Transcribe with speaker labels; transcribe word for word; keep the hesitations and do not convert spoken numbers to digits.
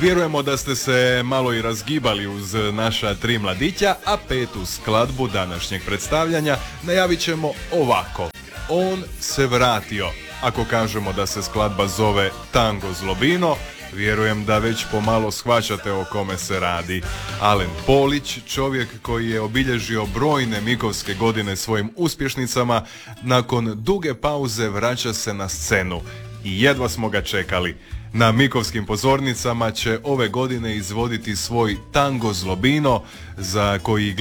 Speaker 1: Vjerujemo da ste se malo i razgibali uz naša tri mladića, a petu skladbu današnjeg predstavljanja najavit ćemo ovako. On se vratio. Ako kažemo da se skladba zove Tango Zlobino, vjerujem da već pomalo shvaćate o kome se radi. Alen Polić, čovjek koji je obilježio brojne mikovske godine svojim uspješnicama, nakon duge pauze vraća se na scenu i jedva smo ga čekali. Na mikovskim pozornicama će ove godine izvoditi svoj Tango Zlobino, za koji